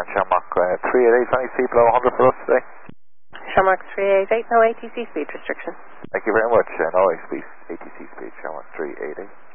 on Shamrock 388, any speed below 100 for us today? Shamrock 388, no ATC speed restriction. Thank you very much. No ATC speed, Shamrock 388.